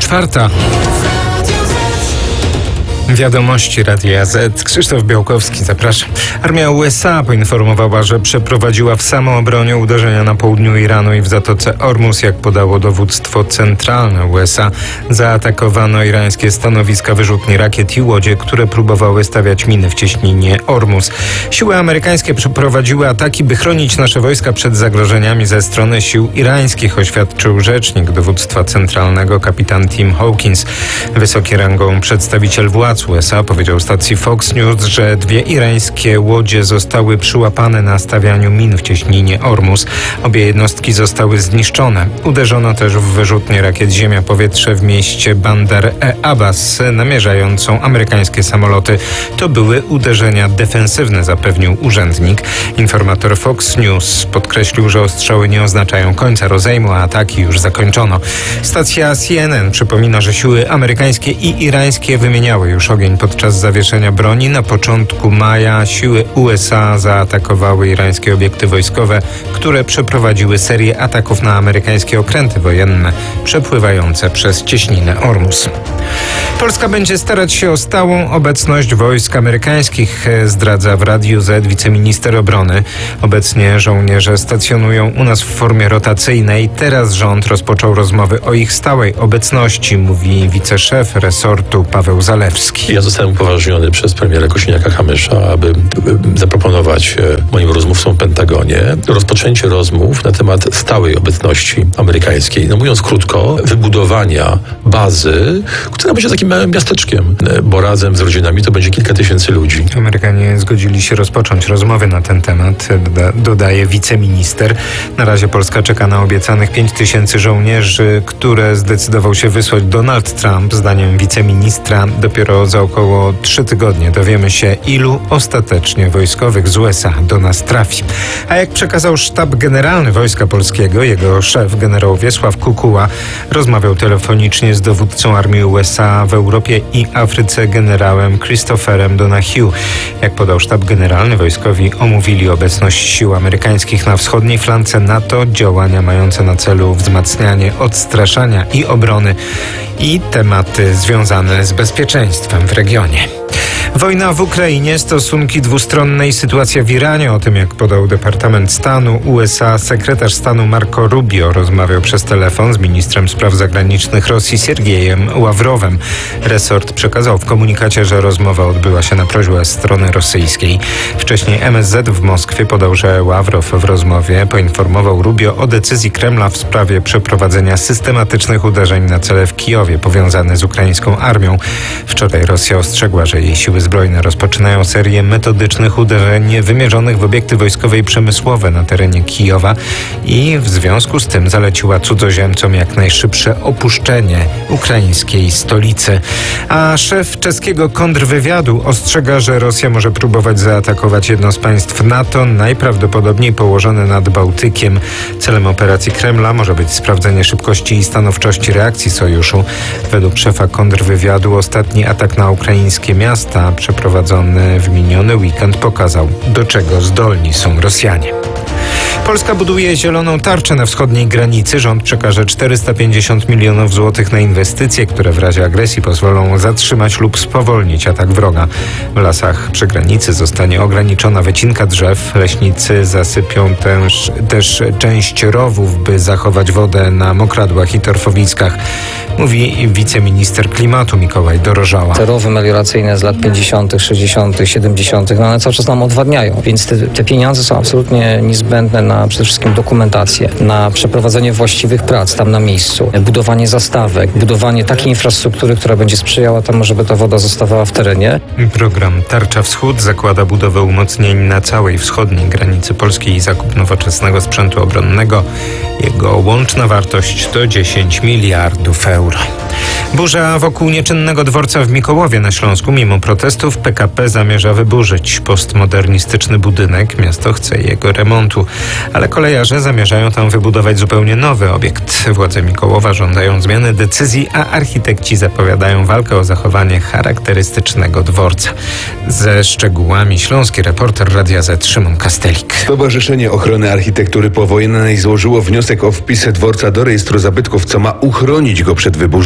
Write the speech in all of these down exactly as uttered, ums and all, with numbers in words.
czwarta. Wiadomości Radia Z. Krzysztof Białkowski, zapraszam. Armia U S A poinformowała, że przeprowadziła w samoobronie uderzenia na południu Iranu i w Zatoce Ormus. Jak podało dowództwo centralne U S A, zaatakowano irańskie stanowiska wyrzutni rakiet i łodzie, które próbowały stawiać miny w cieśninie Ormus. Siły amerykańskie przeprowadziły ataki, by chronić nasze wojska przed zagrożeniami ze strony sił irańskich, oświadczył rzecznik dowództwa centralnego kapitan Tim Hawkins. Wysoki rangą przedstawiciel władz U S A powiedział stacji Fox News, że dwie irańskie łodzie zostały przyłapane na stawianiu min w cieśninie Ormus. Obie jednostki zostały zniszczone. Uderzono też w wyrzutnię rakiet ziemia-powietrze w mieście Bandar-e-Abbas, namierzającą amerykańskie samoloty. To były uderzenia defensywne, zapewnił urzędnik. Informator Fox News podkreślił, że ostrzały nie oznaczają końca rozejmu, a ataki już zakończono. Stacja C N N przypomina, że siły amerykańskie i irańskie wymieniały już ogień podczas zawieszenia broni. Na początku maja siły U S A zaatakowały irańskie obiekty wojskowe, które przeprowadziły serię ataków na amerykańskie okręty wojenne przepływające przez cieśninę Ormus. Polska będzie starać się o stałą obecność wojsk amerykańskich, zdradza w Radiu Z wiceminister obrony. Obecnie żołnierze stacjonują u nas w formie rotacyjnej. Teraz rząd rozpoczął rozmowy o ich stałej obecności, mówi wiceszef resortu Paweł Zalewski. Ja zostałem upoważniony przez premiera Kosiniaka-Kamysza, aby zaproponować moim rozmówcom w Pentagonie rozpoczęcie rozmów na temat stałej obecności amerykańskiej. No mówiąc krótko, wybudowania bazy, która będzie takim małym miasteczkiem, bo razem z rodzinami to będzie kilka tysięcy ludzi. Amerykanie zgodzili się rozpocząć rozmowy na ten temat, doda, dodaje wiceminister. Na razie Polska czeka na obiecanych pięć tysięcy żołnierzy, które zdecydował się wysłać Donald Trump. Zdaniem wiceministra dopiero za około trzy tygodnie dowiemy się, ilu ostatecznie wojskowych z U S A do nas trafi. A jak przekazał sztab generalny Wojska Polskiego, jego szef generał Wiesław Kukuła rozmawiał telefonicznie z dowódcą armii U S A w Europie i Afryce generałem Christopherem Donahue. Jak podał sztab generalny, wojskowi omówili obecność sił amerykańskich na wschodniej flance NATO, działania mające na celu wzmacnianie odstraszania i obrony i tematy związane z bezpieczeństwem w regionie. Wojna w Ukrainie, stosunki dwustronne i sytuacja w Iranie. O tym, jak podał Departament Stanu U S A, sekretarz stanu Marco Rubio rozmawiał przez telefon z ministrem spraw zagranicznych Rosji Siergiejem Ławrowem. Resort przekazał w komunikacie, że rozmowa odbyła się na prośbę strony rosyjskiej. Wcześniej M S Z w Moskwie podał, że Ławrow w rozmowie poinformował Rubio o decyzji Kremla w sprawie przeprowadzenia systematycznych uderzeń na cele w Kijowie powiązane z ukraińską armią. Wczoraj Rosja ostrzegła, że jej siły zbrojne rozpoczynają serię metodycznych uderzeń wymierzonych w obiekty wojskowe i przemysłowe na terenie Kijowa i w związku z tym zaleciła cudzoziemcom jak najszybsze opuszczenie ukraińskiej stolicy. A szef czeskiego kontrwywiadu ostrzega, że Rosja może próbować zaatakować jedno z państw NATO, najprawdopodobniej położone nad Bałtykiem. Celem operacji Kremla może być sprawdzenie szybkości i stanowczości reakcji sojuszu. Według szefa kontrwywiadu ostatni atak na ukraińskie miasta przeprowadzony w miniony weekend pokazał, do czego zdolni są Rosjanie. Polska buduje zieloną tarczę na wschodniej granicy. Rząd przekaże czterysta pięćdziesiąt milionów złotych na inwestycje, które w razie agresji pozwolą zatrzymać lub spowolnić atak wroga. W lasach przy granicy zostanie ograniczona wycinka drzew. Leśnicy zasypią też, też część rowów, by zachować wodę na mokradłach i torfowiskach, mówi wiceminister klimatu Mikołaj Dorożała. Te rowy melioracyjne z lat pięćdziesiątych, sześćdziesiątych, siedemdziesiątych, no one cały czas nam odwadniają, więc te, te pieniądze są absolutnie niezbędne na przede wszystkim dokumentację, na przeprowadzenie właściwych prac tam na miejscu, budowanie zastawek, budowanie takiej infrastruktury, która będzie sprzyjała temu, żeby ta woda zostawała w terenie. Program Tarcza Wschód zakłada budowę umocnień na całej wschodniej granicy Polski i zakup nowoczesnego sprzętu obronnego. Jego łączna wartość to dziesięć miliardów euro. Burza wokół nieczynnego dworca w Mikołowie na Śląsku. Mimo protestów P K P zamierza wyburzyć postmodernistyczny budynek. Miasto chce jego remontu, ale kolejarze zamierzają tam wybudować zupełnie nowy obiekt. Władze Mikołowa żądają zmiany decyzji, a architekci zapowiadają walkę o zachowanie charakterystycznego dworca. Ze szczegółami śląski reporter Radia Z Szymon Kastelik. Stowarzyszenie Ochrony Architektury Powojennej złożyło wniosek o wpis dworca do rejestru zabytków, co ma uchronić go przed wyburzeniem.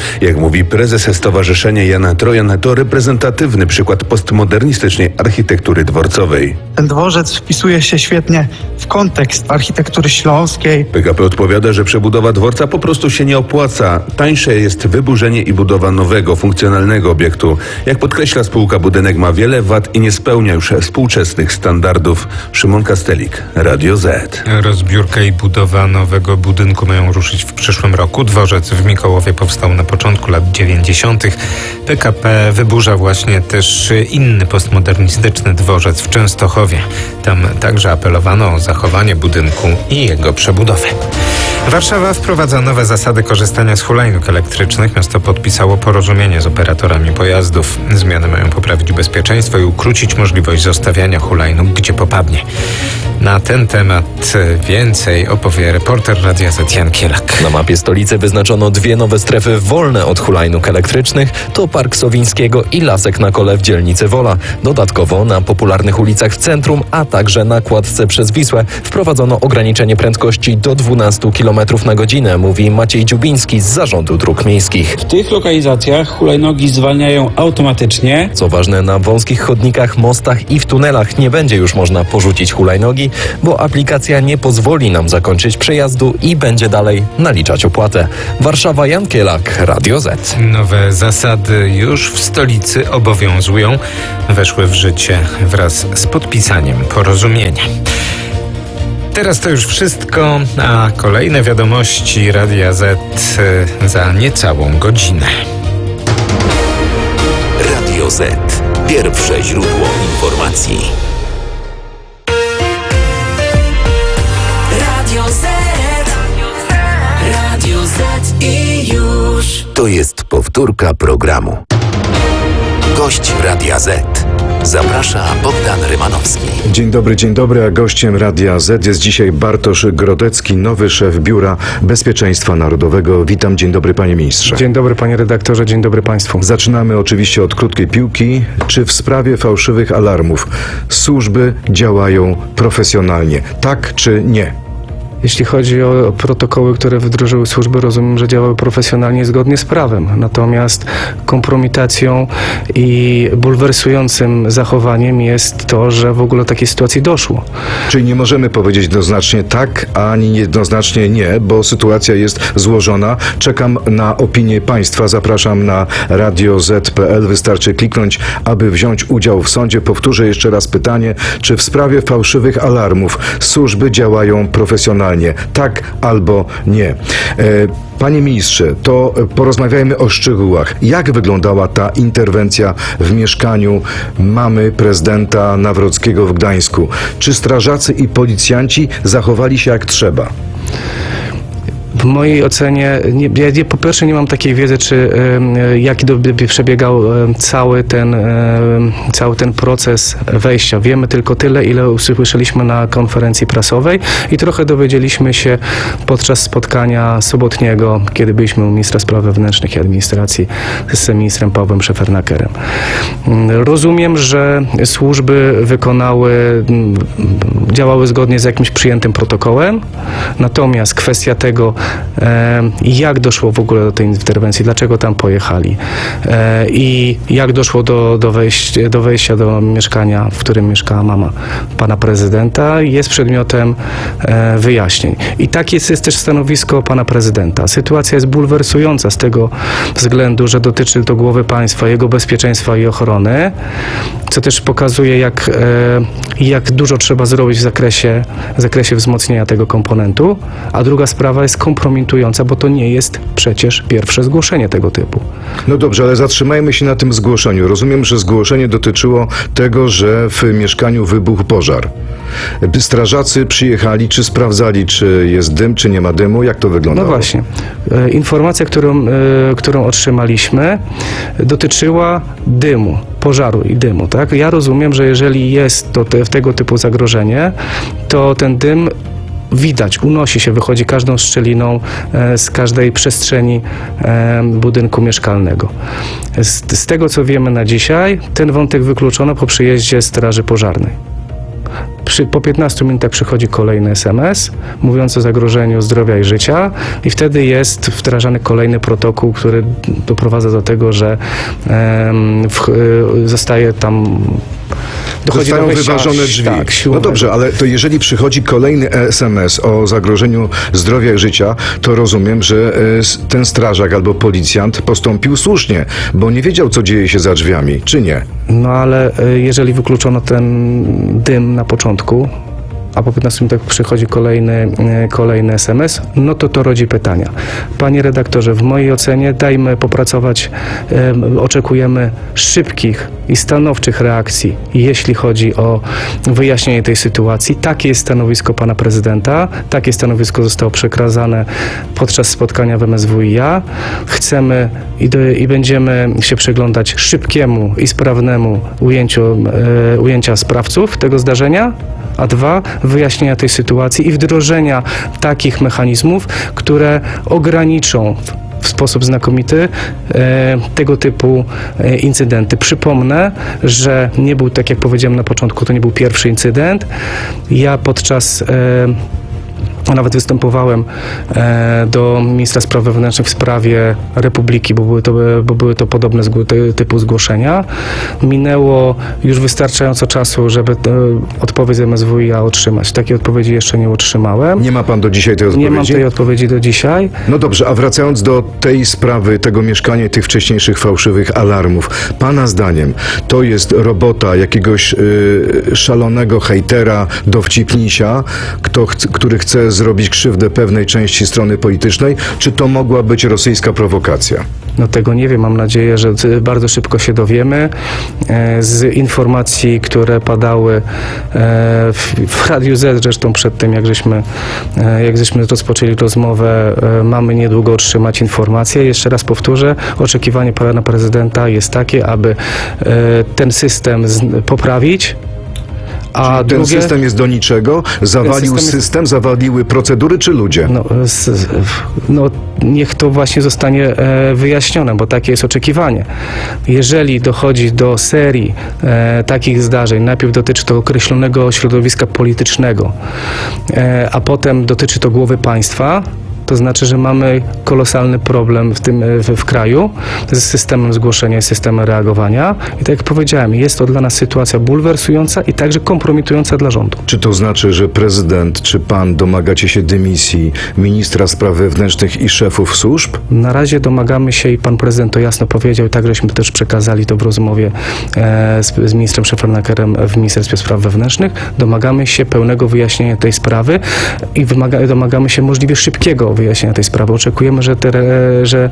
Jak mówi prezes Stowarzyszenia Jana Trojan, to reprezentatywny przykład postmodernistycznej architektury dworcowej. Ten dworzec wpisuje się świetnie w kontekst architektury śląskiej. P K P odpowiada, że przebudowa dworca po prostu się nie opłaca. Tańsze jest wyburzenie i budowa nowego, funkcjonalnego obiektu. Jak podkreśla spółka, budynek ma wiele wad i nie spełnia już współczesnych standardów. Szymon Kastelik, Radio Z. Rozbiórka i budowa nowego budynku mają ruszyć w przyszłym roku. Dworzec w Mikołowie powstał na początku lat dziewięćdziesiątych. P K P wyburza właśnie też inny postmodernistyczny dworzec w Częstochowie. Tam także apelowano o zachowanie budynku i jego przebudowę. Warszawa wprowadza nowe zasady korzystania z hulajnóg elektrycznych. Miasto podpisało porozumienie z operatorami pojazdów. Zmiany mają poprawić bezpieczeństwo i ukrócić możliwość zostawiania hulajnóg gdzie popadnie. Na ten temat więcej opowie reporter Radia Z Jan Kielak. Na mapie stolicy wyznaczono dwie nowe strefy wolne od hulajnóg elektrycznych. To Park Sowińskiego i Lasek na Kole w dzielnicy Wola. Dodatkowo na popularnych ulicach w centrum, a także na kładce przez Wisłę wprowadzono ograniczenie prędkości do dwanaście kilometrów na godzinę, mówi Maciej Dziubiński z Zarządu Dróg Miejskich. W tych lokalizacjach hulajnogi zwalniają automatycznie. Co ważne, na wąskich chodnikach, mostach i w tunelach nie będzie już można porzucić hulajnogi, bo aplikacja nie pozwoli nam zakończyć przejazdu i będzie dalej naliczać opłatę. Warszawa, Jan Kielak, Radio Z. Nowe zasady już w stolicy obowiązują. Weszły w życie wraz z podpisaniem porozumienia. Teraz to już wszystko, a kolejne wiadomości Radia Z za niecałą godzinę. Radio Z. Pierwsze źródło informacji. Radio Z. Radio Z i już. To jest powtórka programu. Gość Radia Z. Zaprasza Bogdan Rymanowski. Dzień dobry, dzień dobry, a gościem Radia Z jest dzisiaj Bartosz Grodecki, nowy szef Biura Bezpieczeństwa Narodowego. Witam, dzień dobry panie ministrze. Dzień dobry panie redaktorze, dzień dobry państwu. Zaczynamy oczywiście od krótkiej piłki. Czy w sprawie fałszywych alarmów służby działają profesjonalnie? Tak czy nie? Jeśli chodzi o protokoły, które wdrożyły służby, rozumiem, że działały profesjonalnie zgodnie z prawem. Natomiast kompromitacją i bulwersującym zachowaniem jest to, że w ogóle do takiej sytuacji doszło. Czyli nie możemy powiedzieć jednoznacznie tak, ani jednoznacznie nie, bo sytuacja jest złożona. Czekam na opinię państwa. Zapraszam na radio zet kropka pe el. Wystarczy kliknąć, aby wziąć udział w sądzie. Powtórzę jeszcze raz pytanie, czy w sprawie fałszywych alarmów służby działają profesjonalnie? Tak albo nie. Panie ministrze, to porozmawiajmy o szczegółach. Jak wyglądała ta interwencja w mieszkaniu mamy prezydenta Nawrockiego w Gdańsku? Czy strażacy i policjanci zachowali się jak trzeba? W mojej ocenie, nie, ja nie, po pierwsze nie mam takiej wiedzy, czy y, jaki do, by przebiegał y, cały, ten, y, cały ten proces wejścia. Wiemy tylko tyle, ile usłyszeliśmy na konferencji prasowej i trochę dowiedzieliśmy się podczas spotkania sobotniego, kiedy byliśmy u ministra spraw wewnętrznych i administracji z ministrem Pawłem Szefernakerem. Y, rozumiem, że służby wykonały, y, działały zgodnie z jakimś przyjętym protokołem, natomiast kwestia tego, jak doszło w ogóle do tej interwencji, dlaczego tam pojechali i jak doszło do, do, wejścia, do wejścia do mieszkania, w którym mieszkała mama pana prezydenta, jest przedmiotem wyjaśnień. I takie jest, jest też stanowisko pana prezydenta. Sytuacja jest bulwersująca z tego względu, że dotyczy to głowy państwa, jego bezpieczeństwa i ochrony, co też pokazuje, jak, jak dużo trzeba zrobić w zakresie, w zakresie wzmocnienia tego komponentu, a druga sprawa jest kompromitująca, bo to nie jest przecież pierwsze zgłoszenie tego typu. No dobrze, ale zatrzymajmy się na tym zgłoszeniu. Rozumiem, że zgłoszenie dotyczyło tego, że w mieszkaniu wybuchł pożar. Strażacy przyjechali, czy sprawdzali, czy jest dym, czy nie ma dymu? Jak to wyglądało? No właśnie. Informacja, którą, którą otrzymaliśmy, dotyczyła dymu, pożaru i dymu. Tak? Ja rozumiem, że jeżeli jest to te, tego typu zagrożenie, to ten dym widać, unosi się, wychodzi każdą szczeliną e, z każdej przestrzeni e, budynku mieszkalnego. Z, z tego, co wiemy na dzisiaj, ten wątek wykluczono po przyjeździe Straży Pożarnej. Przy, po piętnastu minutach przychodzi kolejny es em es mówiący o zagrożeniu zdrowia i życia i wtedy jest wdrażany kolejny protokół, który doprowadza do tego, że em, w, y, zostaje tam dochodzi Zostają do wejścia, wyważone drzwi. Tak, no dobrze, ale to jeżeli przychodzi kolejny es em es o zagrożeniu zdrowia i życia, to rozumiem, że e, ten strażak albo policjant postąpił słusznie, bo nie wiedział, co dzieje się za drzwiami, czy nie? No ale y, jeżeli wykluczono ten dym na początku, a po piętnastu minutach przychodzi kolejny, y, kolejny es em es, no to to rodzi pytania. Panie redaktorze, w mojej ocenie dajmy popracować, y, oczekujemy szybkich i stanowczych reakcji, jeśli chodzi o wyjaśnienie tej sytuacji. Takie jest stanowisko pana prezydenta, takie stanowisko zostało przekazane podczas spotkania w em es wu i a. Chcemy i, do, i będziemy się przyglądać szybkiemu i sprawnemu ujęciu, y, ujęcia sprawców tego zdarzenia, a dwa, wyjaśnienia tej sytuacji i wdrożenia takich mechanizmów, które ograniczą w sposób znakomity e, tego typu e, incydenty. Przypomnę, że nie był, tak jak powiedziałem na początku, to nie był pierwszy incydent. Ja podczas e, A nawet występowałem e, do ministra spraw wewnętrznych w sprawie Republiki, bo były to, bo były to podobne zgło, te, typu zgłoszenia. Minęło już wystarczająco czasu, żeby e, odpowiedź z em es wu i a otrzymać. Takiej odpowiedzi jeszcze nie otrzymałem. Nie ma pan do dzisiaj tej odpowiedzi? Nie mam tej odpowiedzi do dzisiaj. No dobrze, a wracając do tej sprawy, tego mieszkania i tych wcześniejszych fałszywych alarmów. Pana zdaniem to jest robota jakiegoś y, szalonego hejtera, dowcipnisia, kto chc, który chce zrobić krzywdę pewnej części strony politycznej, czy to mogła być rosyjska prowokacja? No tego nie wiem, mam nadzieję, że bardzo szybko się dowiemy. Z informacji, które padały w, w Radiu Z, zresztą przed tym, jak żeśmy, jak żeśmy rozpoczęli rozmowę, mamy niedługo otrzymać informacje. Jeszcze raz powtórzę, oczekiwanie pana prezydenta jest takie, aby ten system poprawić. A Czyli drugie, ten system jest do niczego? Zawalił system, system, jest... zawaliły procedury czy ludzie? No, z, no niech to właśnie zostanie e, wyjaśnione, bo takie jest oczekiwanie. Jeżeli dochodzi do serii e, takich zdarzeń, najpierw dotyczy to określonego środowiska politycznego, e, a potem dotyczy to głowy państwa, to znaczy, że mamy kolosalny problem w tym w, w kraju z systemem zgłoszenia i systemem reagowania. I tak jak powiedziałem, jest to dla nas sytuacja bulwersująca i także kompromitująca dla rządu. Czy to znaczy, że prezydent czy pan domagacie się dymisji ministra spraw wewnętrznych i szefów służb? Na razie domagamy się i pan prezydent to jasno powiedział, i tak żeśmy też przekazali to w rozmowie e, z, z ministrem Szefernakerem w Ministerstwie Spraw Wewnętrznych. Domagamy się pełnego wyjaśnienia tej sprawy i wymaga, domagamy się możliwie szybkiego wyjaśnienia tej sprawy. Oczekujemy, że te, że,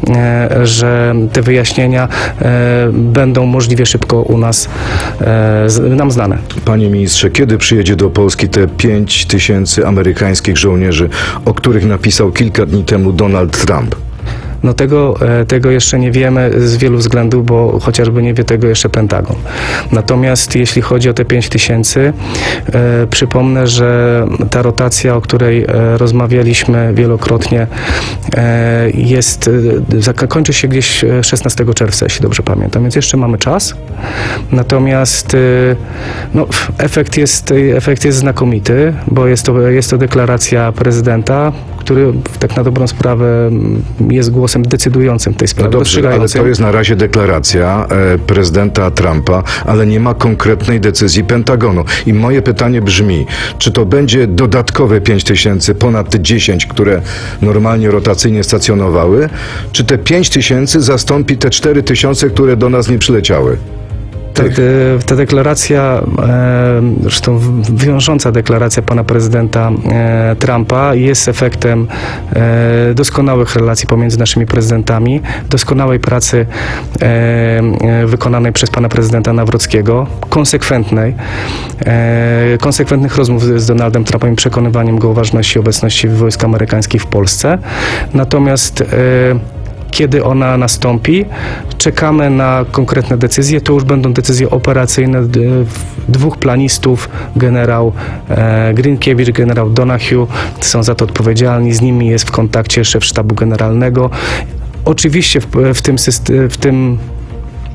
że te wyjaśnienia będą możliwie szybko u nas nam znane. Panie ministrze, kiedy przyjedzie do Polski te pięć tysięcy amerykańskich żołnierzy, o których napisał kilka dni temu Donald Trump? No tego, tego jeszcze nie wiemy z wielu względów, bo chociażby nie wie tego jeszcze Pentagon. Natomiast jeśli chodzi o te pięć tysięcy, e, przypomnę, że ta rotacja, o której e, rozmawialiśmy wielokrotnie, e, jest, e, kończy się gdzieś szesnastego czerwca, jeśli dobrze pamiętam, więc jeszcze mamy czas. Natomiast e, no, efekt jest, efekt jest znakomity, bo jest to, jest to deklaracja prezydenta, który tak na dobrą sprawę jest głosem decydującym w tej sprawie. No dobrze, ale to jest na razie deklaracja e, prezydenta Trumpa, ale nie ma konkretnej decyzji Pentagonu. I moje pytanie brzmi, czy to będzie dodatkowe pięć tysięcy, ponad te dziesięć, które normalnie rotacyjnie stacjonowały, czy te pięć tysięcy zastąpi te cztery tysiące, które do nas nie przyleciały? Ta, ta deklaracja, e, zresztą wiążąca deklaracja pana prezydenta e, Trumpa jest efektem e, doskonałych relacji pomiędzy naszymi prezydentami, doskonałej pracy e, e, wykonanej przez pana prezydenta Nawrockiego, konsekwentnej, e, konsekwentnych rozmów z, z Donaldem Trumpem i przekonywaniem go o ważności obecności wojsk amerykańskich w Polsce. Natomiast e, kiedy ona nastąpi, czekamy na konkretne decyzje. To już będą decyzje operacyjne dwóch planistów, generał Grinkiewicz, generał Donahue, są za to odpowiedzialni. Z nimi jest w kontakcie szef sztabu generalnego. Oczywiście w, w tym, w tym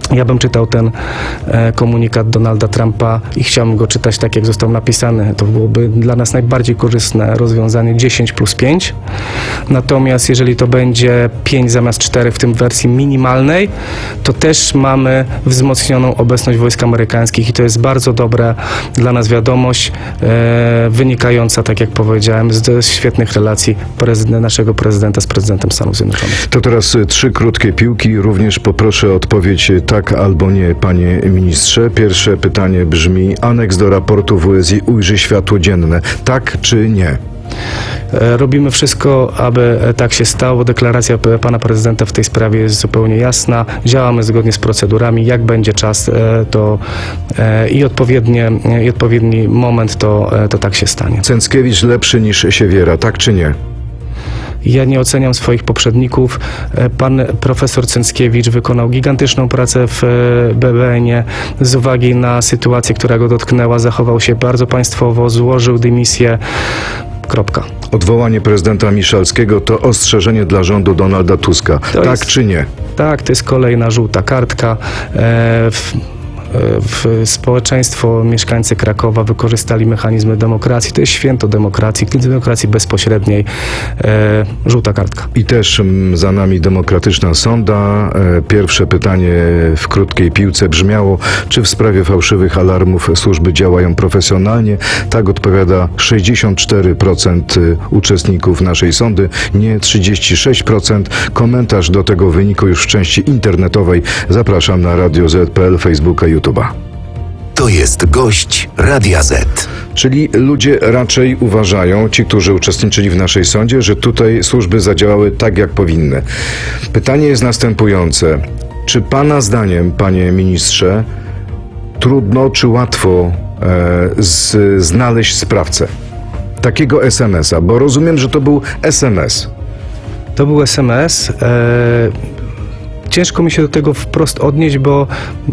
Ja bym czytał ten e, komunikat Donalda Trumpa i chciałbym go czytać tak, jak został napisany. To byłoby dla nas najbardziej korzystne rozwiązanie dziesięć plus pięć. Natomiast jeżeli to będzie pięć zamiast cztery w tym wersji minimalnej, to też mamy wzmocnioną obecność wojsk amerykańskich i to jest bardzo dobra dla nas wiadomość, e, wynikająca, tak jak powiedziałem, z, z świetnych relacji prezydent, naszego prezydenta z prezydentem Stanów Zjednoczonych. To teraz y, trzy krótkie piłki. Również poproszę o odpowiedź y, tak albo nie, panie ministrze. Pierwsze pytanie brzmi: aneks do raportu W S I ujrzy światło dzienne. Tak czy nie? E, Robimy wszystko, aby e, tak się stało. Deklaracja p- pana prezydenta w tej sprawie jest zupełnie jasna. Działamy zgodnie z procedurami. Jak będzie czas e, to e, i, odpowiednie, i odpowiedni moment, to, e, to tak się stanie. Cęckiewicz lepszy niż Siewiera. Tak czy nie? Ja nie oceniam swoich poprzedników. E, Pan profesor Cęckiewicz wykonał gigantyczną pracę w e, B B N-ie. Z uwagi na sytuację, która go dotknęła, zachował się bardzo państwowo, złożył dymisję. Kropka. Odwołanie prezydenta Miszalskiego to ostrzeżenie dla rządu Donalda Tuska. To tak jest- czy nie? Tak, to jest kolejna żółta kartka. E, w, w społeczeństwo, mieszkańcy Krakowa wykorzystali mechanizmy demokracji. To jest święto demokracji, demokracji bezpośredniej. E, żółta kartka. I też mm, za nami demokratyczna sonda. E, Pierwsze pytanie w krótkiej piłce brzmiało: czy w sprawie fałszywych alarmów służby działają profesjonalnie? Tak odpowiada sześćdziesiąt cztery procent uczestników naszej sondy, nie trzydzieści sześć procent. Komentarz do tego wyniku już w części internetowej zapraszam na Radio Z kropka P L, Facebooka, YouTube'a. To jest gość Radia Z. Czyli ludzie raczej uważają, ci, którzy uczestniczyli w naszej sądzie, że tutaj służby zadziałały tak, jak powinny. Pytanie jest następujące. Czy pana zdaniem, panie ministrze, trudno czy łatwo e, z, znaleźć sprawcę takiego es em es a? Bo rozumiem, że to był es em es. To był es em es. E, ciężko mi się do tego wprost odnieść, bo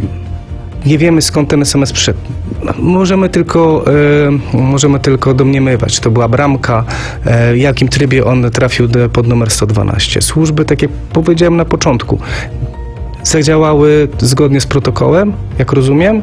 nie wiemy, skąd ten es em es przyszedł. Możemy tylko, e, możemy tylko domniemywać, czy to była bramka, e, w jakim trybie on trafił do, pod numer sto dwanaście. Służby, tak jak powiedziałem na początku, zadziałały zgodnie z protokołem, jak rozumiem,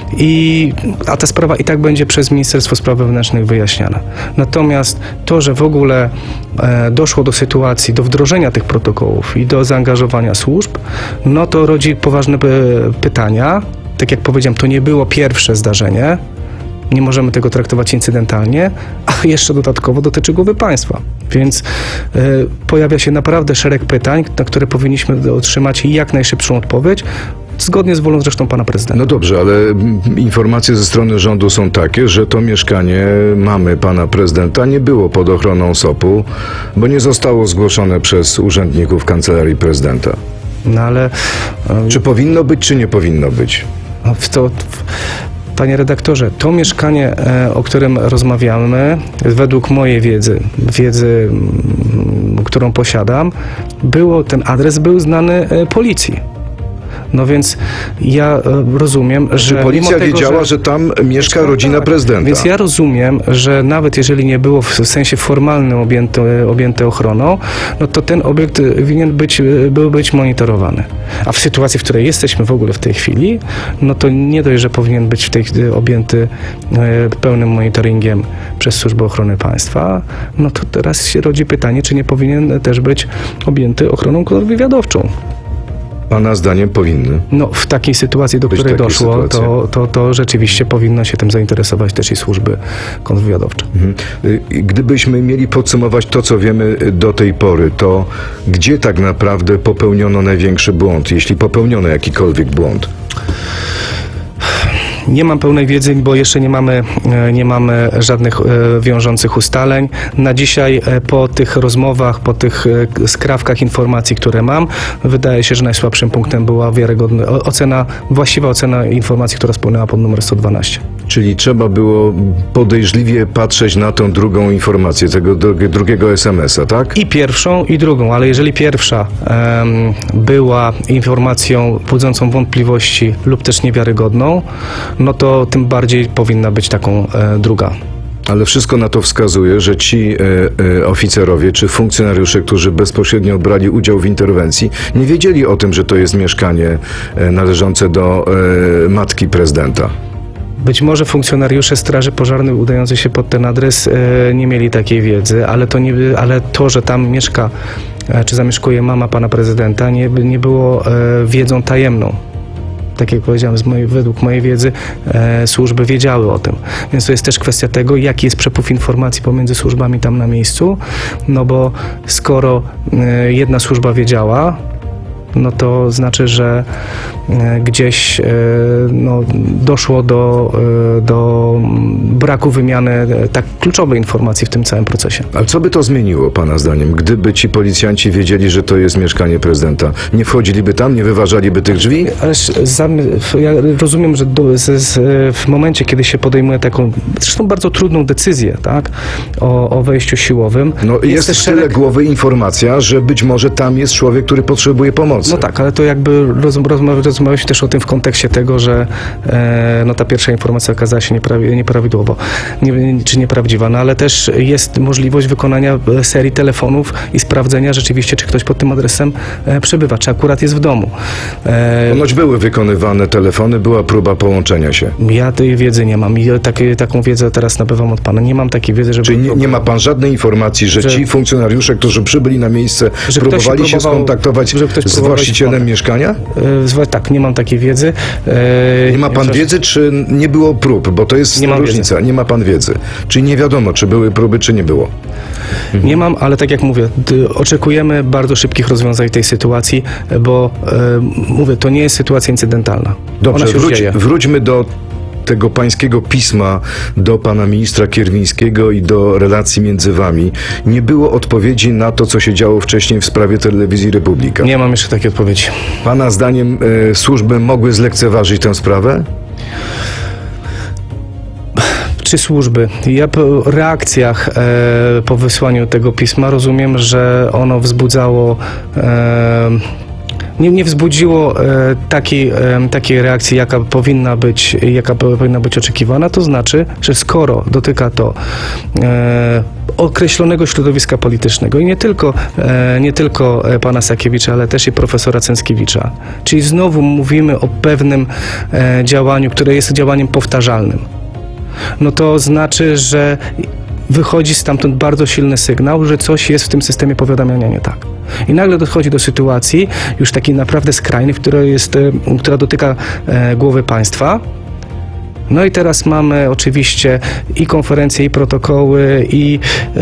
i, a ta sprawa i tak będzie przez Ministerstwo Spraw Wewnętrznych wyjaśniana. Natomiast to, że w ogóle e, doszło do sytuacji, do wdrożenia tych protokołów i do zaangażowania służb, no to rodzi poważne p- pytania. Tak jak powiedziałem, to nie było pierwsze zdarzenie. Nie możemy tego traktować incydentalnie, a jeszcze dodatkowo dotyczy głowy państwa. Więc y, pojawia się naprawdę szereg pytań, na które powinniśmy otrzymać jak najszybszą odpowiedź, zgodnie z wolą zresztą pana prezydenta. No dobrze, ale mm, informacje ze strony rządu są takie, że to mieszkanie mamy pana prezydenta nie było pod ochroną S O P-u, bo nie zostało zgłoszone przez urzędników Kancelarii Prezydenta. No ale... y, Czy powinno być, czy nie powinno być? W to, w, panie redaktorze, to mieszkanie, e, o którym rozmawiamy, według mojej wiedzy, wiedzy, m, którą posiadam, było, ten adres był znany e, policji. No więc ja e, rozumiem, że... Czy policja mimo tego, wiedziała, że, tam mieszka rodzina tak, prezydenta? Więc ja rozumiem, że nawet jeżeli nie było w sensie formalnym objęte, objęte ochroną, no to ten obiekt winien być, był być monitorowany. A w sytuacji, w której jesteśmy w ogóle w tej chwili, no to nie dość, że powinien być w tej objęty e, pełnym monitoringiem przez Służbę Ochrony Państwa, no to teraz się rodzi pytanie, czy nie powinien też być objęty ochroną kontrwywiadowczą. Pana zdaniem powinny. No, w takiej sytuacji, do Być której takie doszło, sytuacje. to, to, to rzeczywiście powinno się tym zainteresować też i służby kontrwywiadowcze. Mhm. Y, Gdybyśmy mieli podsumować to, co wiemy do tej pory, to gdzie tak naprawdę popełniono największy błąd, jeśli popełniono jakikolwiek błąd? Nie mam pełnej wiedzy, bo jeszcze nie mamy, e, nie mamy żadnych e, wiążących ustaleń. Na dzisiaj e, po tych rozmowach, po tych e, skrawkach informacji, które mam, wydaje się, że najsłabszym punktem była wiarygodna o- ocena, właściwa ocena informacji, która spłynęła pod numer sto dwanaście. Czyli trzeba było podejrzliwie patrzeć na tą drugą informację, tego dru- drugiego es em es a, tak? I pierwszą, i drugą, ale jeżeli pierwsza em, była informacją budzącą wątpliwości lub też niewiarygodną, no to tym bardziej powinna być taką e, druga. Ale wszystko na to wskazuje, że ci e, e, oficerowie czy funkcjonariusze, którzy bezpośrednio brali udział w interwencji, nie wiedzieli o tym, że to jest mieszkanie e, należące do e, matki prezydenta. Być może funkcjonariusze Straży Pożarnej udający się pod ten adres e, nie mieli takiej wiedzy, ale to, nie, ale to, że tam mieszka e, czy zamieszkuje mama pana prezydenta, nie, nie było e, wiedzą tajemną. Tak jak powiedziałem, z mojej, według mojej wiedzy e, służby wiedziały o tym. Więc to jest też kwestia tego, jaki jest przepływ informacji pomiędzy służbami tam na miejscu, no bo skoro e, jedna służba wiedziała, no to znaczy, że e, gdzieś e, no, doszło do, e, do braku wymiany e, tak kluczowej informacji w tym całym procesie. Ale co by to zmieniło, pana zdaniem, gdyby ci policjanci wiedzieli, że to jest mieszkanie prezydenta? Nie wchodziliby tam, nie wyważaliby tych drzwi? Ależ zam- ja rozumiem, że do, z, z, w momencie, kiedy się podejmuje taką, zresztą bardzo trudną decyzję, tak, o, o wejściu siłowym. No jest, jest w tyle szereg... głowy informacja, że być może tam jest człowiek, który potrzebuje pomocy. No tak, ale to jakby rozum, rozmawialiśmy rozmawia też o tym w kontekście tego, że e, no ta pierwsza informacja okazała się nieprawi, nieprawidłowo, nie, czy nieprawdziwa, no ale też jest możliwość wykonania serii telefonów i sprawdzenia rzeczywiście, czy ktoś pod tym adresem e, przebywa, czy akurat jest w domu. E, Ponoć były wykonywane telefony, była próba połączenia się. Ja tej wiedzy nie mam i tak, taką wiedzę teraz nabywam od pana. Nie mam takiej wiedzy, żeby... Czyli nie, nie ma pan żadnej informacji, że, że ci funkcjonariusze, którzy przybyli na miejsce, że próbowali się próbował, skontaktować że ktoś z właścicielem mieszkania? E, tak, nie mam takiej wiedzy. E, nie ma pan wiedzy, czy nie było prób? Bo to jest nie różnica. Nie ma pan wiedzy. Czyli nie wiadomo, czy były próby, czy nie było. Mhm. Nie mam, ale tak jak mówię, oczekujemy bardzo szybkich rozwiązań tej sytuacji, bo e, mówię, to nie jest sytuacja incydentalna. Dobrze, Ona się wróć, dzieje. wróćmy do tego pańskiego pisma do pana ministra Kierwińskiego i do relacji między wami. Nie było odpowiedzi na to, co się działo wcześniej w sprawie Telewizji Republika. Nie mam jeszcze takiej odpowiedzi. Pana zdaniem e, służby mogły zlekceważyć tę sprawę? Czy służby? Ja po reakcjach e, po wysłaniu tego pisma rozumiem, że ono wzbudzało e, Nie, nie wzbudziło e, takiej, e, takiej reakcji, jaka powinna być, jaka powinna być oczekiwana. To znaczy, że skoro dotyka to e, określonego środowiska politycznego i nie tylko, e, nie tylko pana Sakiewicza, ale też i profesora Cęckiewicza, czyli znowu mówimy o pewnym e, działaniu, które jest działaniem powtarzalnym, no to znaczy, że wychodzi stamtąd bardzo silny sygnał, że coś jest w tym systemie powiadamiania nie tak. I nagle dochodzi do sytuacji już takiej naprawdę skrajnej, która, jest, która dotyka e, głowy państwa. No i teraz mamy oczywiście i konferencje, i protokoły, i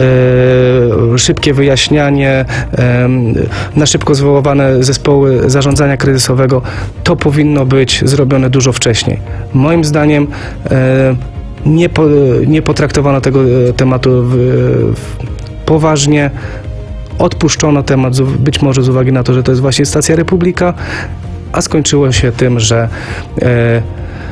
e, szybkie wyjaśnianie, e, na szybko zwoływane zespoły zarządzania kryzysowego. To powinno być zrobione dużo wcześniej. Moim zdaniem e, nie, po, nie potraktowano tego tematu w, w, poważnie. Odpuszczono temat, być może z uwagi na to, że to jest właśnie stacja Republika, a skończyło się tym, że e,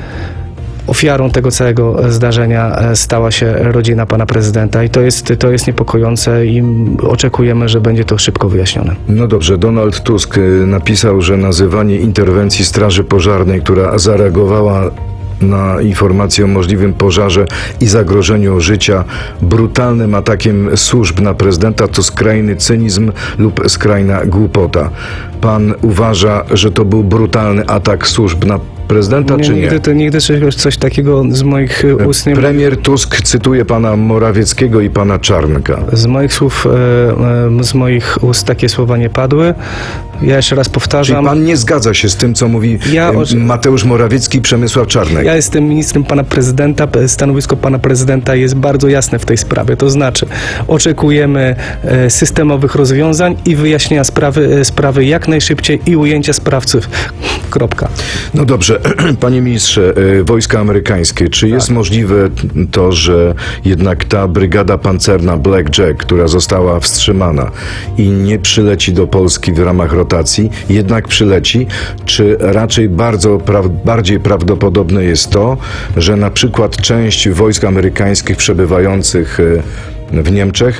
ofiarą tego całego zdarzenia stała się rodzina pana prezydenta i to jest, to jest niepokojące i oczekujemy, że będzie to szybko wyjaśnione. No dobrze, Donald Tusk napisał, że nazywanie interwencji Straży Pożarnej, która zareagowała na informację o możliwym pożarze i zagrożeniu życia brutalnym atakiem służb na prezydenta to skrajny cynizm lub skrajna głupota. Pan uważa, że to był brutalny atak służb na prezydenta, nie, czy nie? Nigdy, to, nigdy coś, coś takiego z moich ust nie... Premier Tusk cytuje pana Morawieckiego i pana Czarnka. Z moich słów, z moich ust takie słowa nie padły. Ja jeszcze raz powtarzam. Czyli pan nie zgadza się z tym, co mówi ja o... Mateusz Morawiecki i Przemysław Czarnek? Ja jestem ministrem pana prezydenta. Stanowisko pana prezydenta jest bardzo jasne w tej sprawie. To znaczy, oczekujemy systemowych rozwiązań i wyjaśnienia sprawy, sprawy jak najszybciej i ujęcia sprawców. Kropka. No dobrze. Panie ministrze, wojska amerykańskie, czy jest tak. możliwe to, że jednak ta brygada pancerna Black Jack, która została wstrzymana i nie przyleci do Polski w ramach rotacji, jednak przyleci, czy raczej bardzo pra- bardziej prawdopodobne jest to, że na przykład część wojsk amerykańskich przebywających w Niemczech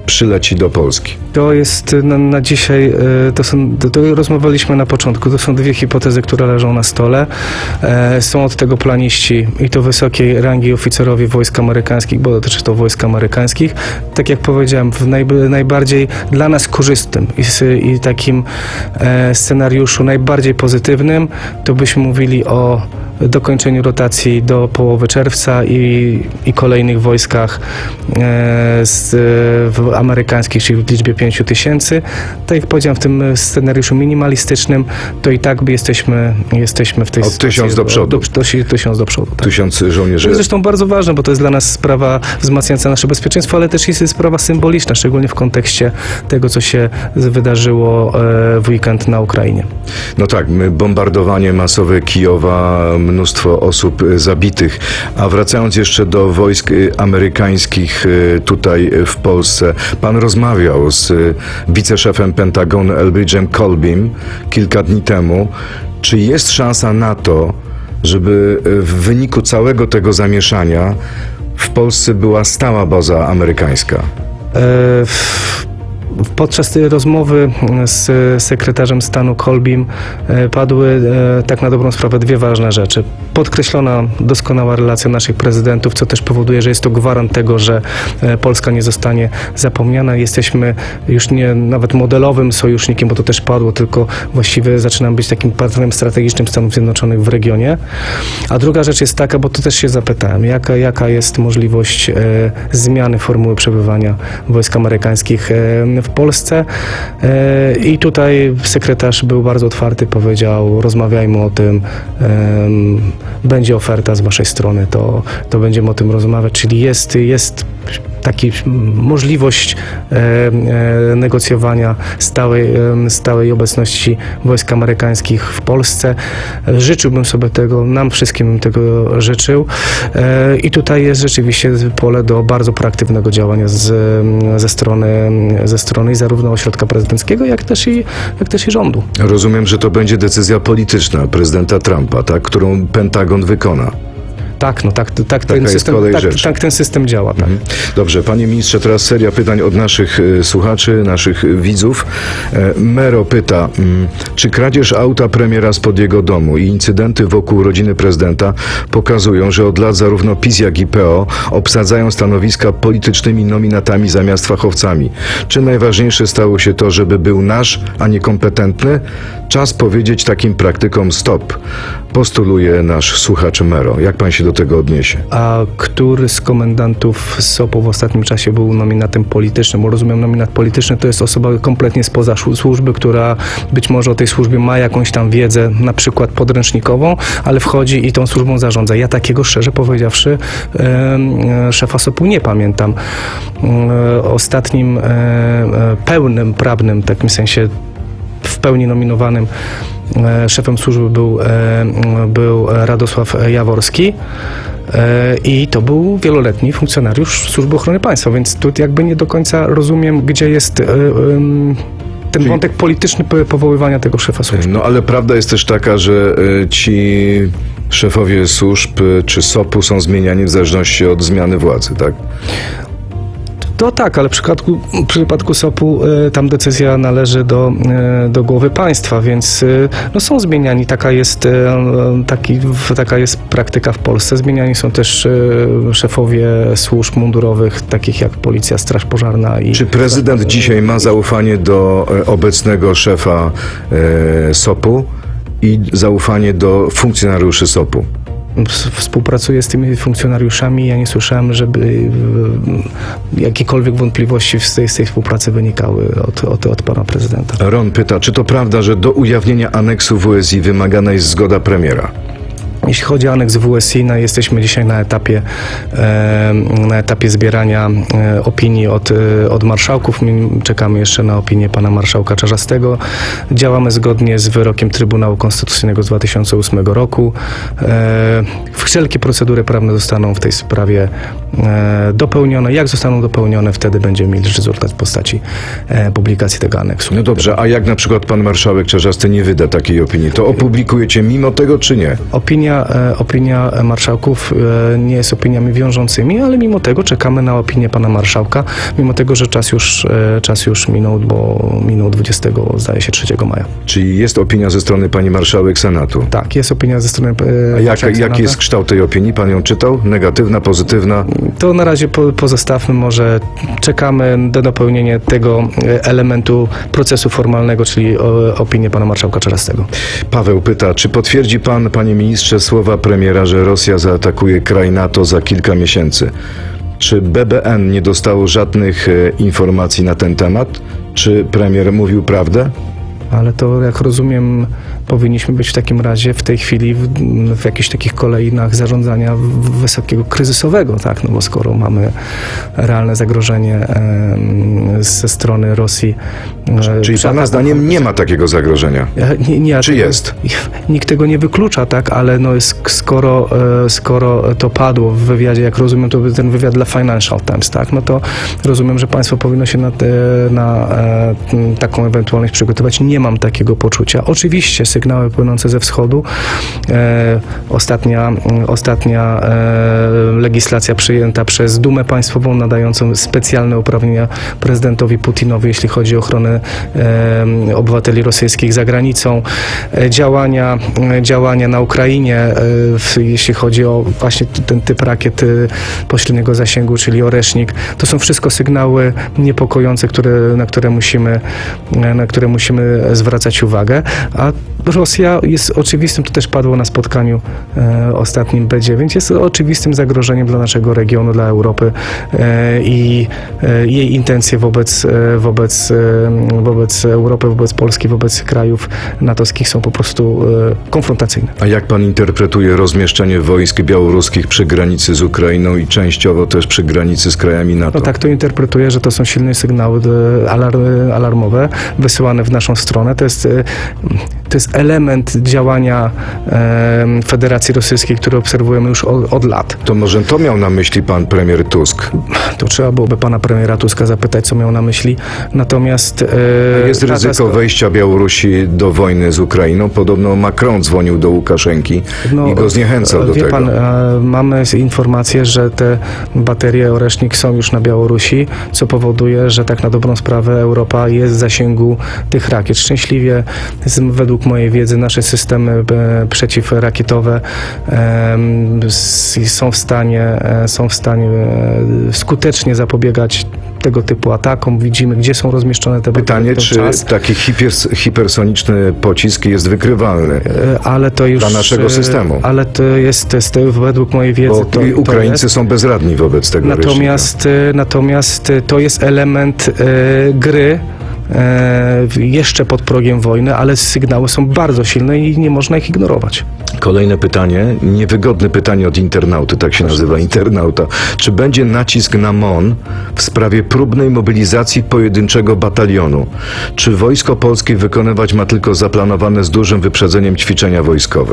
przyleci do Polski? To jest na, na dzisiaj, e, to są, to, to rozmawialiśmy na początku, to są dwie hipotezy, które leżą na stole. E, są od tego planiści i to wysokiej rangi oficerowie wojsk amerykańskich, bo dotyczy to wojsk amerykańskich. Tak jak powiedziałem, w naj, najbardziej dla nas korzystnym i, s- i takim e, scenariuszu najbardziej pozytywnym, to byśmy mówili o dokończeniu rotacji do połowy czerwca i, i kolejnych wojskach e, z, w amerykańskich, czyli w liczbie pięciu tysięcy. Tak jak powiedziałem, w tym scenariuszu minimalistycznym, to i tak by jesteśmy, jesteśmy w tej Od sytuacji. tysiąc do przodu. Do, do, tysiąc do przodu, tak. Tysiąc To żołnierzy. jest zresztą bardzo ważne, bo to jest dla nas sprawa wzmacniająca nasze bezpieczeństwo, ale też jest sprawa symboliczna, szczególnie w kontekście tego, co się wydarzyło e, w weekend na Ukrainie. No tak, my- bombardowanie masowe Kijowa, mnóstwo osób y, zabitych. A wracając jeszcze do wojsk y, amerykańskich y, tutaj y, w Polsce, pan rozmawiał z y, wiceszefem Pentagonu Elbridge'em Colbym kilka dni temu. Czy jest szansa na to, żeby y, w wyniku całego tego zamieszania w Polsce była stała baza amerykańska? E, w- Podczas tej rozmowy z sekretarzem stanu Colbym e, padły e, tak na dobrą sprawę dwie ważne rzeczy. Podkreślona doskonała relacja naszych prezydentów, co też powoduje, że jest to gwarant tego, że e, Polska nie zostanie zapomniana. Jesteśmy już nie nawet modelowym sojusznikiem, bo to też padło, tylko właściwie zaczynamy być takim partnerem strategicznym Stanów Zjednoczonych w regionie. A druga rzecz jest taka, bo tu też się zapytałem, jaka, jaka jest możliwość e, zmiany formuły przebywania wojsk amerykańskich e, w Polsce. E, I tutaj sekretarz był bardzo otwarty, powiedział, rozmawiajmy o tym, em, będzie oferta z waszej strony, to, to będziemy o tym rozmawiać, czyli jest, jest taki możliwość e, e, negocjowania stałej, e, stałej obecności wojsk amerykańskich w Polsce. Życzyłbym sobie tego, nam wszystkim bym tego życzył e, i tutaj jest rzeczywiście pole do bardzo proaktywnego działania z, ze strony, ze strony zarówno ośrodka prezydenckiego, jak też i, jak też i rządu. Rozumiem, że to będzie decyzja polityczna prezydenta Trumpa, tak, którą Pentagon wykona. Tak, no tak, tak, ten, jest system, kolej tak, rzeczy. tak ten system działa. Tak. Dobrze, panie ministrze, teraz seria pytań od naszych y, słuchaczy, naszych y, widzów. E, Mero pyta, mm, czy kradzież auta premiera spod jego domu i incydenty wokół rodziny prezydenta pokazują, że od lat zarówno PiS, jak i P O obsadzają stanowiska politycznymi nominatami zamiast fachowcami. Czy najważniejsze stało się to, żeby był nasz, a nie kompetentny? Czas powiedzieć takim praktykom stop, postuluje nasz słuchacz Mero. Jak pan się do tego odniesie? A który z komendantów S O P-u w ostatnim czasie był nominatem politycznym? Bo rozumiem, nominat polityczny to jest osoba kompletnie spoza szu- służby, która być może o tej służbie ma jakąś tam wiedzę, na przykład podręcznikową, ale wchodzi i tą służbą zarządza. Ja takiego, szczerze powiedziawszy, e, szefa S O P-u nie pamiętam. E, ostatnim e, e, pełnym, prawnym, w takim sensie w pełni nominowanym e, szefem służby był, e, był Radosław Jaworski e, i to był wieloletni funkcjonariusz Służby Ochrony Państwa, więc tu jakby nie do końca rozumiem, gdzie jest e, em, ten Czyli- wątek polityczny po- powoływania tego szefa służby. No ale prawda jest też taka, że y, ci szefowie służb y, czy S O P-u są zmieniani w zależności od zmiany władzy, tak? To tak, ale w przypadku, w przypadku S O P-u e, tam decyzja należy do, e, do głowy państwa, więc e, no są zmieniani. Taka jest, e, taki, w- taka jest praktyka w Polsce. Zmieniani są też e, szefowie służb mundurowych, takich jak Policja, Straż Pożarna. I Czy prezydent dzisiaj ma zaufanie do e, obecnego szefa e, S O P-u i zaufanie do funkcjonariuszy S O P-u? s- współpracuje z tymi funkcjonariuszami. Ja nie słyszałem, żeby e, jakiekolwiek wątpliwości z tej, z tej współpracy wynikały od, od, od pana prezydenta. Ron pyta, czy to prawda, że do ujawnienia aneksu W S I wymagana jest zgoda premiera? Jeśli chodzi o aneks W S I, no, jesteśmy dzisiaj na etapie, e, na etapie zbierania e, opinii od, e, od marszałków. My czekamy jeszcze na opinię pana marszałka Czarzastego. Działamy zgodnie z wyrokiem Trybunału Konstytucyjnego z dwa tysiące ósmego roku. E, wszelkie procedury prawne zostaną w tej sprawie e, dopełnione. Jak zostaną dopełnione, wtedy będziemy mieli rezultat w postaci e, publikacji tego aneksu. No dobrze, a jak na przykład pan marszałek Czarzasty nie wyda takiej opinii, to opublikujecie mimo tego, czy nie? Opinia opinia, e, opinia marszałków e, nie jest opiniami wiążącymi, ale mimo tego czekamy na opinię pana marszałka, mimo tego, że czas już, e, czas już minął, bo minął dwudziestego, zdaje się, trzeciego maja. Czyli jest opinia ze strony pani marszałek Senatu. Tak, jest opinia ze strony e, A jak, marszałka jaki Senatu. jest kształt tej opinii? Pan ją czytał? Negatywna, pozytywna? To na razie po, pozostawmy, może czekamy do dopełnienia tego e, elementu procesu formalnego, czyli o, opinię pana marszałka Czarastego. Paweł pyta, czy potwierdzi pan, panie ministrze, słowa premiera, że Rosja zaatakuje kraj NATO za kilka miesięcy? Czy B B N nie dostało żadnych e, informacji na ten temat? Czy premier mówił prawdę? Ale to, jak rozumiem, powinniśmy być w takim razie w tej chwili w, w jakichś takich kolejnach zarządzania w- wysokiego kryzysowego, tak? No bo skoro mamy realne zagrożenie em, ze strony Rosji. e, Czyli przy pana ataku- zdaniem nie ma takiego zagrożenia? Ja- Nie, nie, ja Czy tego- jest? Nikt tego nie wyklucza, tak, ale no jest, skoro, e, skoro to padło w wywiadzie, jak rozumiem, to był ten wywiad dla Financial Times, tak, no to rozumiem, że państwo powinno się na, te, na e, m, taką ewentualność przygotować. Nie mam takiego poczucia. Oczywiście sygnały płynące ze wschodu. E, ostatnia ostatnia e, legislacja przyjęta przez Dumę Państwową nadającą specjalne uprawnienia prezydentowi Putinowi, jeśli chodzi o ochronę e, obywateli rosyjskich za granicą. E, działania, e, działania na Ukrainie, e, w, jeśli chodzi o właśnie t- ten typ rakiet e, pośredniego zasięgu, czyli Oresznik. To są wszystko sygnały niepokojące, które, na które musimy, e, na które musimy zwracać uwagę. A Rosja jest oczywistym, to też padło na spotkaniu e, ostatnim B dziewięć, jest oczywistym zagrożeniem dla naszego regionu, dla Europy e, i e, jej intencje wobec, e, wobec, e, wobec Europy, wobec Polski, wobec krajów natowskich są po prostu e, konfrontacyjne. A jak pan interpretuje rozmieszczenie wojsk białoruskich przy granicy z Ukrainą i częściowo też przy granicy z krajami NATO? No tak to interpretuję, że to są silne sygnały e, alarm, alarmowe wysyłane w naszą stronę. To jest, e, to jest element działania e, Federacji Rosyjskiej, który obserwujemy już od, od lat. To może to miał na myśli pan premier Tusk? To trzeba byłoby pana premiera Tuska zapytać, co miał na myśli. Natomiast e, Jest taka ryzyko sko- wejścia Białorusi do wojny z Ukrainą. Podobno Macron dzwonił do Łukaszenki i go zniechęcał do wie tego. Pan, e, mamy informację, że te baterie Oresznik są już na Białorusi, co powoduje, że tak na dobrą sprawę Europa jest w zasięgu tych rakiet. Szczęśliwie, z, według mojej wiedzy, nasze systemy e, przeciwrakietowe e, s- są w stanie, e, są w stanie e, skutecznie zapobiegać tego typu atakom. Widzimy, gdzie są rozmieszczone te Pytanie, baterie. czy czas. taki hipers, hipersoniczny pocisk jest wykrywalny? E, Ale to już... Dla naszego e, systemu. Ale to jest, to jest według mojej wiedzy... Bo to, i to Ukraińcy jest. są bezradni wobec tego Natomiast, e, natomiast e, to jest element e, gry e, jeszcze pod progiem wojny, ale sygnały są bardzo silne i nie można ich ignorować. Kolejne pytanie, niewygodne pytanie od internauty, tak się nazywa internauta. Czy będzie nacisk na M O N w sprawie próbnej mobilizacji pojedynczego batalionu? Czy Wojsko Polskie wykonywać ma tylko zaplanowane z dużym wyprzedzeniem ćwiczenia wojskowe?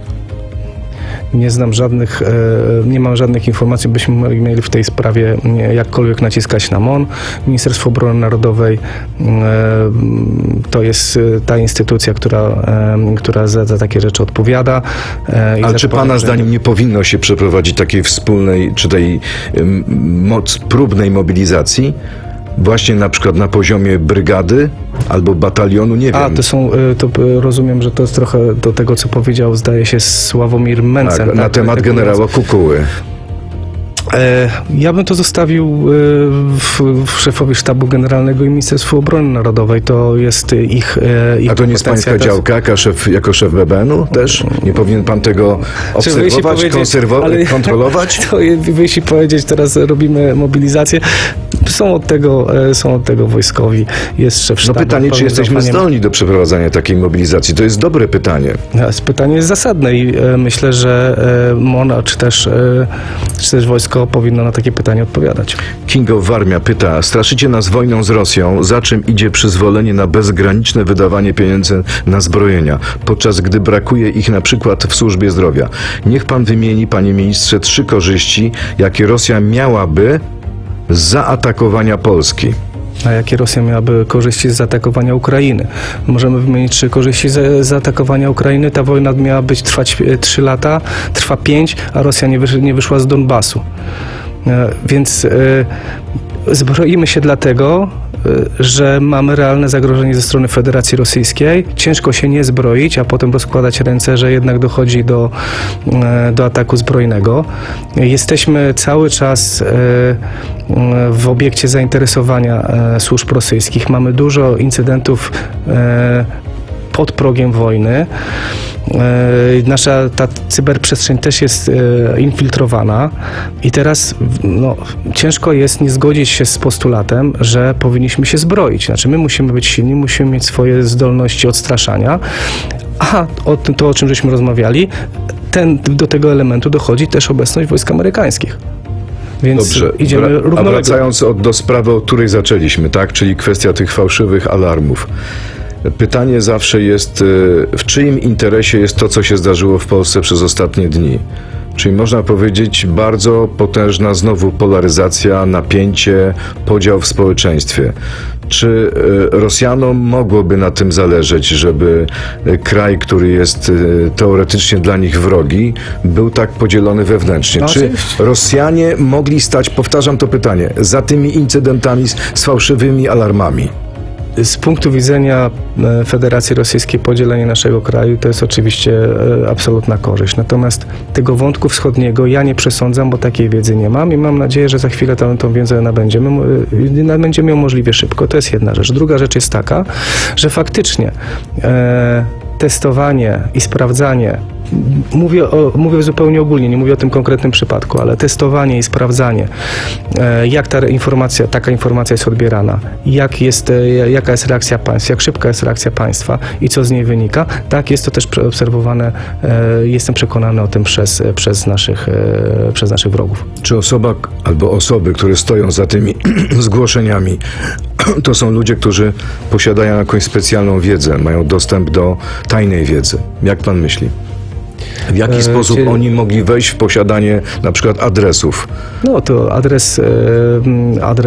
Nie znam żadnych, e, nie mam żadnych informacji, byśmy mieli w tej sprawie nie, jakkolwiek naciskać na M O N. Ministerstwo Obrony Narodowej e, to jest e, ta instytucja, która, e, która za, za takie rzeczy odpowiada. E, i Ale za czy to pana powiem, zdaniem nie powinno się przeprowadzić takiej wspólnej, czy tej ym, moc próbnej mobilizacji? Właśnie na przykład na poziomie brygady albo batalionu, nie wiem. A, to są, y, to y, rozumiem, że to jest trochę do tego, co powiedział, zdaje się, Sławomir Mencen. tak, na tak, temat tak, generała Kukuły. E, ja bym to zostawił e, w, w szefowi Sztabu Generalnego i Ministerstwu Obrony Narodowej. To jest ich, e, ich A to nie jest kompetencja. pańska To jest- działka jako szef, jako szef B B N-u też? Nie powinien pan tego Czy wy jeśli obserwować, powiedzieć- konserwo- ale- kontrolować? To je- wy jeśli powiedzieć, teraz robimy mobilizację, są od tego, e, są od tego wojskowi, jest szef No sztabu. pytanie, czy pełnym jesteśmy zaufaniem. zdolni do przeprowadzania takiej mobilizacji? To jest dobre pytanie. Jest Pytanie jest zasadne i e, myślę, że e, M O N, czy też, e, czy też wojsko powinno na takie pytanie odpowiadać. Kingo Warmia pyta, straszycie nas wojną z Rosją, za czym idzie przyzwolenie na bezgraniczne wydawanie pieniędzy na zbrojenia, podczas gdy brakuje ich na przykład w służbie zdrowia. Niech pan wymieni, panie ministrze, trzy korzyści, jakie Rosja miałaby z zaatakowania Polski. A jakie Rosja miałaby korzyści z zaatakowania Ukrainy? Możemy wymienić trzy korzyści z zaatakowania Ukrainy. Ta wojna miała być trwać trzy lata, trwa pięć, a Rosja nie, wysz, nie wyszła z Donbasu. E, więc e, zbroimy się dlatego, że mamy realne zagrożenie ze strony Federacji Rosyjskiej. Ciężko się nie zbroić, a potem rozkładać ręce, że jednak dochodzi do, do ataku zbrojnego. Jesteśmy cały czas w obiekcie zainteresowania służb rosyjskich. Mamy dużo incydentów pod progiem wojny. Nasza ta cyberprzestrzeń też jest infiltrowana i teraz no, ciężko jest nie zgodzić się z postulatem, że powinniśmy się zbroić. Znaczy my musimy być silni, musimy mieć swoje zdolności odstraszania, a o tym, to, o czym żeśmy rozmawiali, ten, do tego elementu dochodzi też obecność wojsk amerykańskich. Więc Dobrze, idziemy Wra- a równolegle. wracając od, do sprawy, od której zaczęliśmy, tak, czyli kwestia tych fałszywych alarmów. Pytanie zawsze jest, w czyim interesie jest to, co się zdarzyło w Polsce przez ostatnie dni? Czyli można powiedzieć bardzo potężna znowu polaryzacja, napięcie, podział w społeczeństwie. Czy Rosjanom mogłoby na tym zależeć, żeby kraj, który jest teoretycznie dla nich wrogi, był tak podzielony wewnętrznie? No, Czy oczywiście. Rosjanie mogli stać, powtarzam to pytanie, za tymi incydentami z, z fałszywymi alarmami? Z punktu widzenia Federacji Rosyjskiej podzielenie naszego kraju to jest oczywiście absolutna korzyść. Natomiast tego wątku wschodniego ja nie przesądzam, bo takiej wiedzy nie mam i mam nadzieję, że za chwilę tą, tą wiedzę nabędziemy, nabędziemy ją możliwie szybko. To jest jedna rzecz. Druga rzecz jest taka, że faktycznie e, testowanie i sprawdzanie, mówię, o, mówię zupełnie ogólnie, nie mówię o tym konkretnym przypadku, ale testowanie i sprawdzanie, e, jak ta informacja, taka informacja jest odbierana, jak jest, e, jaka jest reakcja państwa, jak szybka jest reakcja państwa i co z niej wynika, tak jest to też obserwowane, e, jestem przekonany o tym przez, przez, naszych, e, przez naszych wrogów. Czy osoba albo osoby, które stoją za tymi zgłoszeniami, to są ludzie, którzy posiadają jakąś specjalną wiedzę, mają dostęp do tajnej wiedzy? Jak pan myśli? W jaki E, sposób czy- oni mogli wejść w posiadanie na przykład adresów? No to adres, e, adres